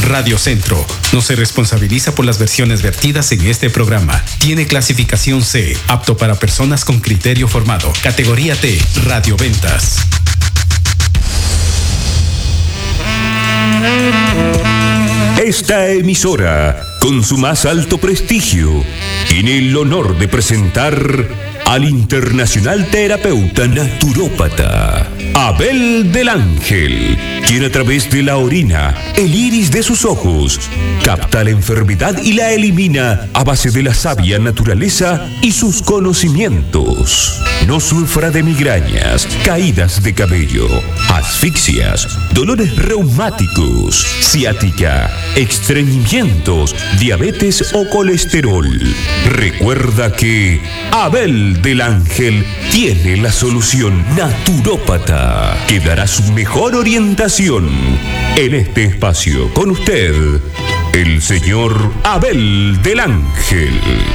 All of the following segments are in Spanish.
Radio Centro no se responsabiliza por las versiones vertidas en este programa. Tiene clasificación C, apto para personas con criterio formado. Categoría T, radioventas. Esta emisora, con su más alto prestigio, tiene el honor de presentar al internacional terapeuta naturópata Abel del Ángel, quien a través de la orina, el iris de sus ojos, capta la enfermedad y la elimina a base de la sabia naturaleza y sus conocimientos. No sufra de migrañas, caídas de cabello, asfixias, dolores reumáticos, ciática, estreñimientos, diabetes o colesterol. Recuerda que Abel del Ángel tiene la solución naturópata que dará su mejor orientación. En este espacio con usted, el señor Abel del Ángel.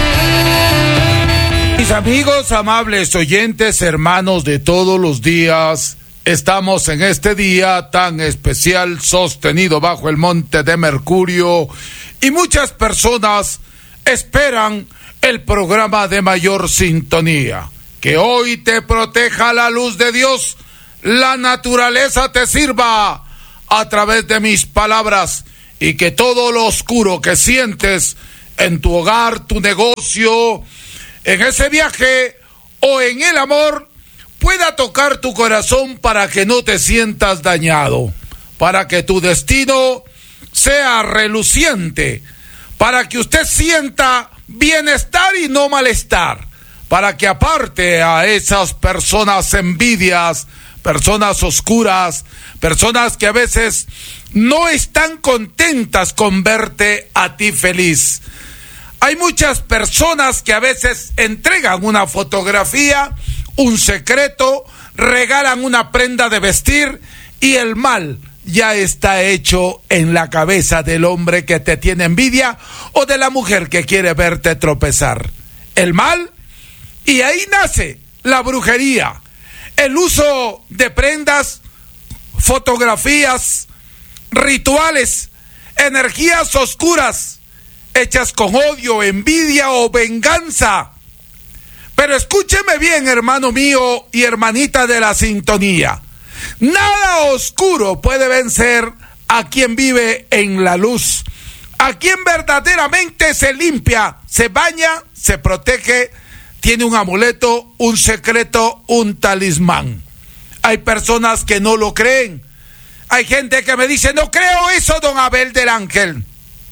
Mis amigos, amables oyentes, hermanos de todos los días, estamos en este día tan especial, sostenido bajo el monte de Mercurio, y muchas personas esperan el programa de mayor sintonía. Que hoy te proteja la luz de Dios, la naturaleza te sirva a través de mis palabras, y que todo lo oscuro que sientes en tu hogar, tu negocio, en ese viaje o en el amor, pueda tocar tu corazón para que no te sientas dañado, para que tu destino sea reluciente, para que usted sienta bienestar y no malestar, para que aparte a esas personas envidias, personas oscuras, personas que a veces no están contentas con verte a ti feliz. Hay muchas personas que a veces entregan una fotografía, un secreto, regalan una prenda de vestir y el mal ya está hecho en la cabeza del hombre que te tiene envidia o de la mujer que quiere verte tropezar. El mal, y ahí nace la brujería, el uso de prendas, fotografías, rituales, energías oscuras, hechas con odio, envidia o venganza. Pero escúcheme bien, hermano mío y hermanita de la sintonía. Nada oscuro puede vencer a quien vive en la luz, a quien verdaderamente se limpia, se baña, se protege, tiene un amuleto, un secreto, un talismán. Hay personas que no lo creen. Hay gente que me dice, no creo eso, don Abel del Ángel.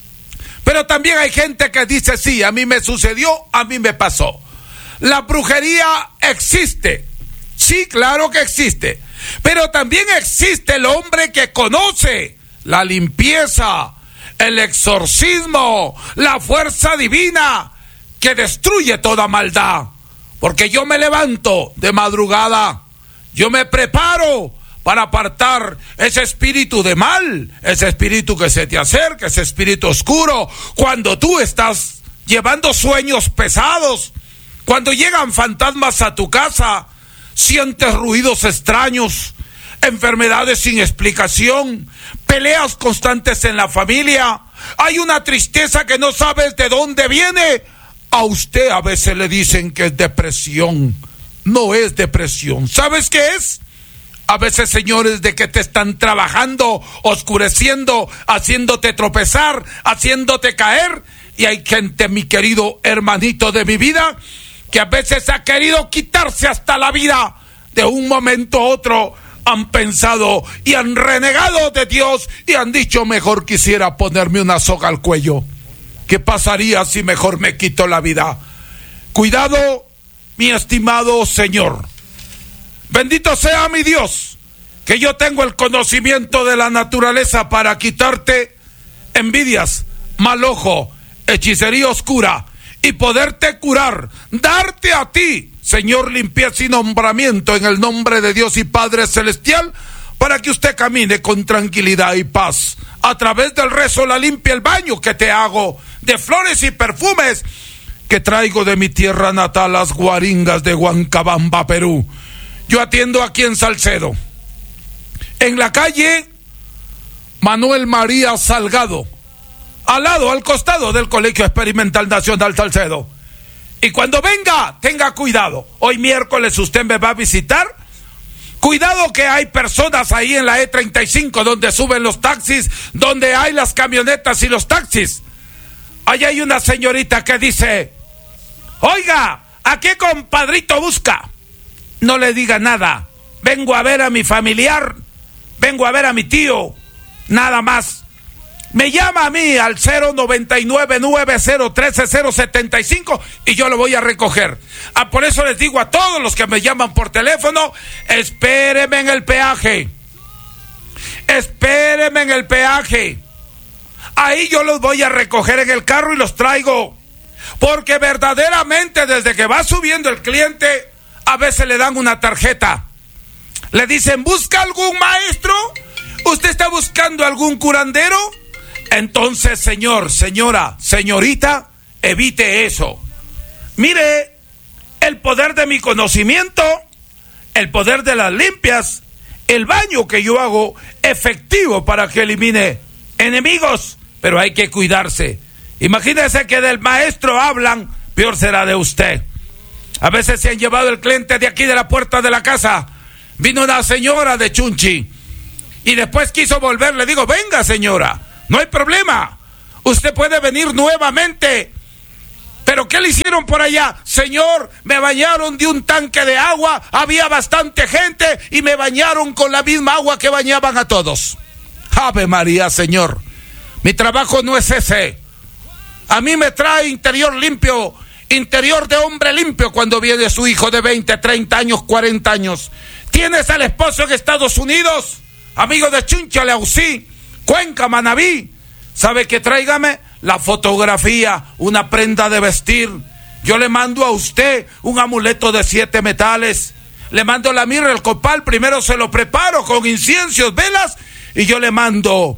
Pero también hay gente que dice, sí, a mí me sucedió, a mí me pasó. La brujería existe. Sí, claro que existe. Pero también existe el hombre que conoce la limpieza, el exorcismo, la fuerza divina que destruye toda maldad. Porque yo me levanto de madrugada, yo me preparo para apartar ese espíritu de mal, ese espíritu que se te acerca, ese espíritu oscuro. Cuando tú estás llevando sueños pesados, cuando llegan fantasmas a tu casa, sientes ruidos extraños, enfermedades sin explicación, peleas constantes en la familia, hay una tristeza que no sabes de dónde viene. A usted a veces le dicen que es depresión. No es depresión. ¿Sabes qué es? A veces, señores, de que te están trabajando, oscureciendo, haciéndote tropezar, haciéndote caer. Y hay gente, mi querido hermanito de mi vida, que a veces ha querido quitarse hasta la vida. De un momento a otro han pensado y han renegado de Dios y han dicho, mejor quisiera ponerme una soga al cuello. ¿Qué pasaría si mejor me quito la vida? Cuidado, mi estimado Señor. Bendito sea mi Dios, que yo tengo el conocimiento de la naturaleza para quitarte envidias, mal ojo, hechicería oscura y poderte curar, darte a ti, Señor, limpieza y nombramiento en el nombre de Dios y Padre Celestial, para que usted camine con tranquilidad y paz. A través del rezo, la limpia, el baño que te hago de flores y perfumes que traigo de mi tierra natal, las Guaringas de Huancabamba, Perú. Yo atiendo aquí en Salcedo, en la calle Manuel María Salgado, al costado del Colegio Experimental Nacional Salcedo. Y cuando venga, tenga cuidado. Hoy miércoles usted me va a visitar. Cuidado que hay personas ahí en la E35 donde suben los taxis, donde hay las camionetas y los taxis. Ahí hay una señorita que dice: oiga, ¿a qué compadrito busca? No le diga nada. Vengo a ver a mi familiar, vengo a ver a mi tío, nada más. Me llama a mí al 099-9013-075 y yo lo voy a recoger. Por eso les digo a todos los que me llaman por teléfono: espérenme en el peaje. Espérenme en el peaje. Ahí yo los voy a recoger en el carro y los traigo. Porque verdaderamente desde que va subiendo el cliente, a veces le dan una tarjeta. Le dicen: ¿busca algún maestro? ¿Usted está buscando algún curandero? Entonces, señor, señora, señorita, evite eso. Mire, el poder de mi conocimiento, el poder de las limpias, el baño que yo hago, efectivo para que elimine enemigos, pero hay que cuidarse. Imagínese que del maestro hablan, peor será de usted. A veces se han llevado el cliente de aquí de la puerta de la casa. Vino una señora de Chunchi y después quiso volver. Le digo: venga, señora, no hay problema, usted puede venir nuevamente. ¿Pero qué le hicieron por allá? Señor, me bañaron de un tanque de agua, había bastante gente y me bañaron con la misma agua que bañaban a todos. Ave María, señor, mi trabajo no es ese. A mí me trae interior limpio, interior de hombre limpio cuando viene su hijo de 20, 30 años, 40 años. ¿Tienes al esposo en Estados Unidos? Amigo de Chuncha, Leausí, Cuenca, Manabí. ¿Sabe qué? Tráigame la fotografía, una prenda de vestir. Yo le mando a usted un amuleto de 7 metales. Le mando la mirra, el copal, primero se lo preparo con inciensos, velas, y yo le mando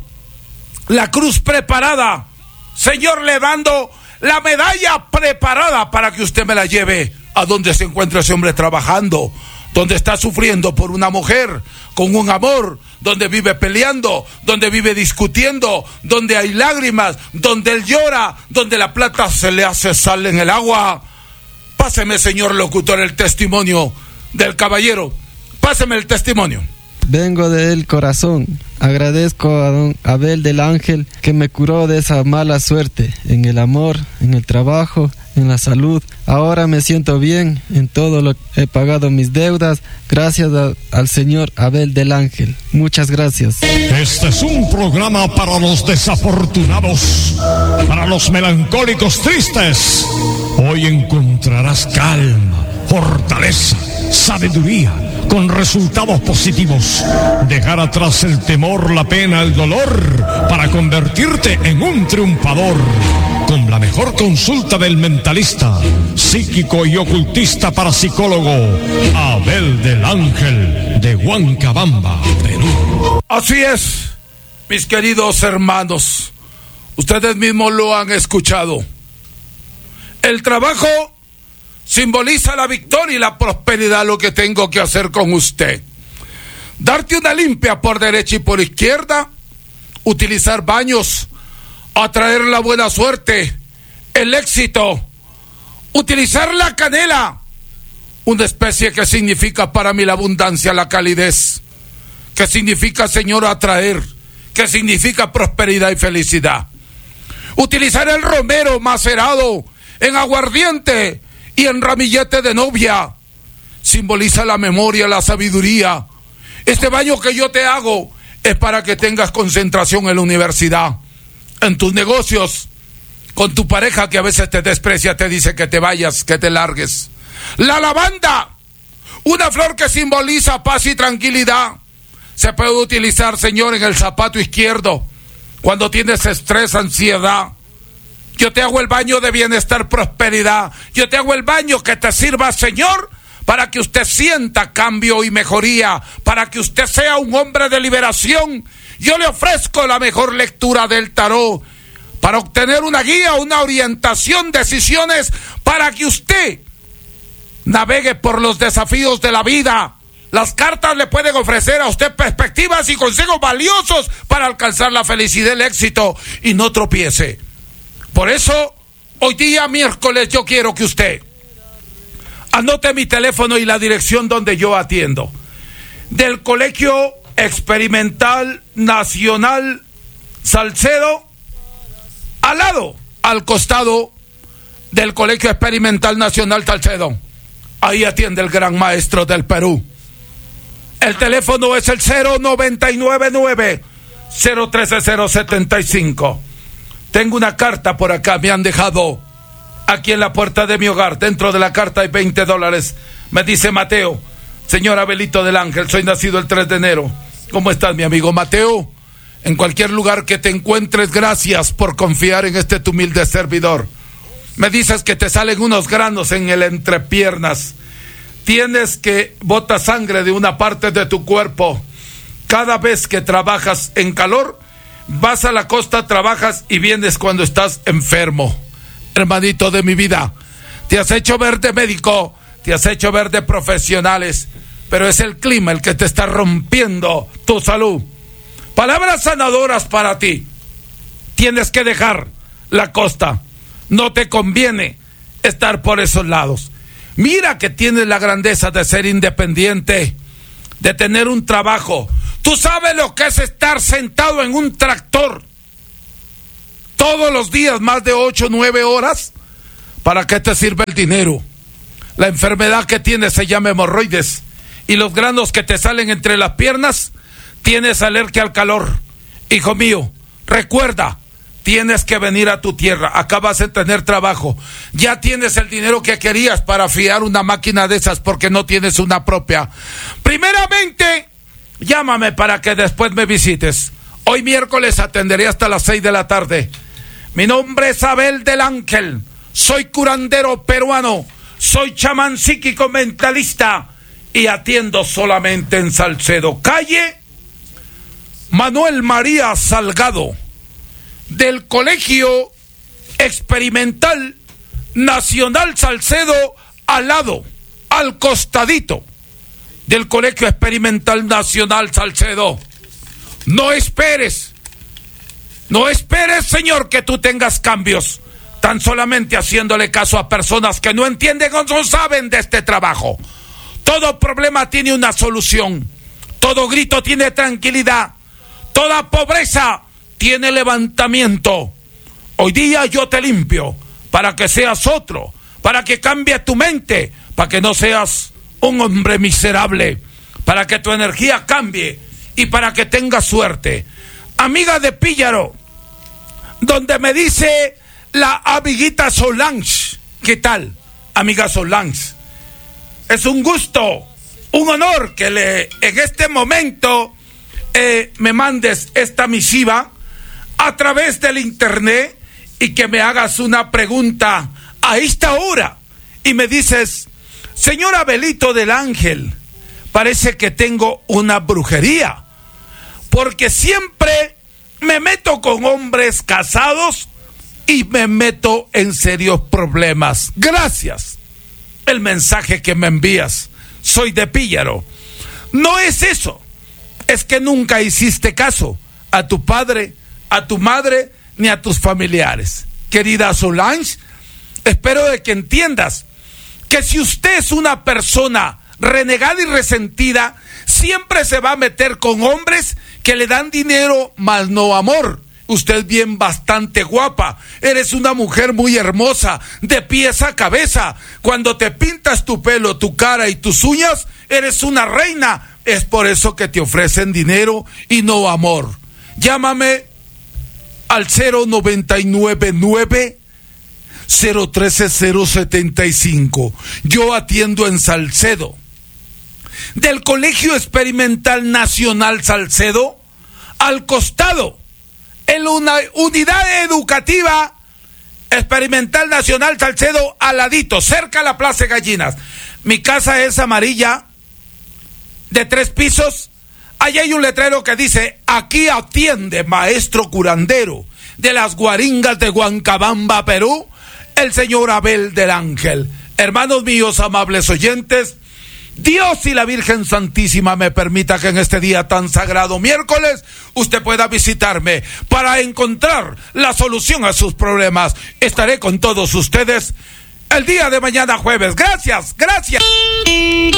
la cruz preparada. Señor, le mando la medalla preparada para que usted me la lleve a donde se encuentra ese hombre trabajando, donde está sufriendo por una mujer, con un amor, donde vive peleando, donde vive discutiendo, donde hay lágrimas, donde él llora, donde la plata se le hace sal en el agua. Páseme, señor locutor, el testimonio del caballero. Páseme el testimonio. Vengo del corazón. Agradezco a don Abel del Ángel que me curó de esa mala suerte en el amor, en el trabajo, en la salud. Ahora me siento bien en todo lo que he pagado mis deudas gracias al señor Abel del Ángel. Muchas gracias. Este es un programa para los desafortunados, para los melancólicos tristes. Hoy encontrarás calma, fortaleza, sabiduría, con resultados positivos. Dejar atrás el temor, la pena, el dolor, para convertirte en un triunfador. Con la mejor consulta del mentalista, psíquico y ocultista parapsicólogo Abel del Ángel de Huancabamba, Perú. Así es, mis queridos hermanos. Ustedes mismos lo han escuchado. El trabajo simboliza la victoria y la prosperidad. Lo que tengo que hacer con usted: darte una limpia por derecha y por izquierda, utilizar baños, atraer la buena suerte, el éxito, utilizar la canela, una especie que significa para mí la abundancia, la calidez, que significa, Señor, atraer, que significa prosperidad y felicidad. Utilizar el romero macerado en aguardiente y en ramillete de novia, simboliza la memoria, la sabiduría. Este baño que yo te hago es para que tengas concentración en la universidad, en tus negocios, con tu pareja que a veces te desprecia, te dice que te vayas, que te largues. La lavanda, una flor que simboliza paz y tranquilidad, se puede utilizar, Señor, en el zapato izquierdo cuando tienes estrés, ansiedad. Yo te hago el baño de bienestar, prosperidad. Yo te hago el baño que te sirva, Señor, para que usted sienta cambio y mejoría, para que usted sea un hombre de liberación. Yo le ofrezco la mejor lectura del tarot para obtener una guía, una orientación, decisiones, para que usted navegue por los desafíos de la vida, Las cartas le pueden ofrecer a usted perspectivas y consejos valiosos para alcanzar la felicidad y el éxito y no tropiece. Por eso, hoy día miércoles, yo quiero que usted anote mi teléfono y la dirección donde yo atiendo. Del Colegio Experimental Nacional Salcedo, al costado del Colegio Experimental Nacional Salcedo. Ahí atiende el gran maestro del Perú. El teléfono es el 0999-013-075. Tengo una carta por acá, me han dejado aquí en la puerta de mi hogar. Dentro de la carta hay $20. Me dice Mateo: señor Abelito del Ángel, soy nacido el 3 de enero. ¿Cómo estás, mi amigo Mateo? En cualquier lugar que te encuentres, gracias por confiar en este tu humilde servidor. Me dices que te salen unos granos en el entrepiernas. Tienes que botar sangre de una parte de tu cuerpo. Cada vez que trabajas en calor, vas a la costa, trabajas y vienes cuando estás enfermo. Hermanito de mi vida, te has hecho ver de médico, te has hecho ver de profesionales, pero es el clima el que te está rompiendo tu salud. Palabras sanadoras para ti. Tienes que dejar la costa. No te conviene estar por esos lados. Mira que tienes la grandeza de ser independiente, de tener un trabajo. Tú sabes lo que es estar sentado en un tractor todos los días, más de 8 o 9 horas. ¿Para qué te sirve el dinero? La enfermedad que tienes se llama hemorroides, y los granos que te salen entre las piernas, tienes alergia al calor. Hijo mío, recuerda, tienes que venir a tu tierra. Acá vas a tener trabajo. Ya tienes el dinero que querías para fiar una máquina de esas porque no tienes una propia. Primeramente, llámame para que después me visites. Hoy miércoles atenderé hasta las 6 de la tarde. Mi nombre es Abel del Ángel. Soy curandero peruano. Soy chamán psíquico mentalista y atiendo solamente en Salcedo. Calle Manuel María Salgado, del Colegio Experimental Nacional Salcedo, al costadito del Colegio Experimental Nacional Salcedo. No esperes, señor, que tú tengas cambios, tan solamente haciéndole caso a personas que no entienden o no saben de este trabajo. Todo problema tiene una solución, todo grito tiene tranquilidad, toda pobreza tiene levantamiento. Hoy día yo te limpio para que seas otro, para que cambie tu mente, para que no seas un hombre miserable, para que tu energía cambie y para que tengas suerte. Amiga de Píllaro, donde me dice la amiguita Solange, ¿qué tal, amiga Solange? Es un gusto, un honor que en este momento me mandes esta misiva a través del internet y que me hagas una pregunta a esta hora y me dices: señor Abelito del Ángel, parece que tengo una brujería, porque siempre me meto con hombres casados y me meto en serios problemas. Gracias el mensaje que me envías. Soy de Píllaro. No es eso, es que nunca hiciste caso a tu padre, a tu madre, ni a tus familiares. Querida Solange, espero de que entiendas que si usted es una persona renegada y resentida, siempre se va a meter con hombres que le dan dinero, mas no amor. Usted es bien bastante guapa, eres una mujer muy hermosa, de pies a cabeza. Cuando te pintas tu pelo, tu cara y tus uñas, eres una reina. Es por eso que te ofrecen dinero y no amor. Llámame al 0999-013-075. Yo atiendo en Salcedo. Del Colegio Experimental Nacional Salcedo, al costado, en una unidad educativa experimental Nacional Salcedo, al ladito, cerca a la Plaza de Gallinas. Mi casa es amarilla, de 3 pisos. Allí hay un letrero que dice: aquí atiende maestro curandero de las Guaringas de Huancabamba, Perú, el señor Abel del Ángel. Hermanos míos, amables oyentes, Dios y la Virgen Santísima me permita que en este día tan sagrado, miércoles, usted pueda visitarme para encontrar la solución a sus problemas. Estaré con todos ustedes el día de mañana jueves. Gracias.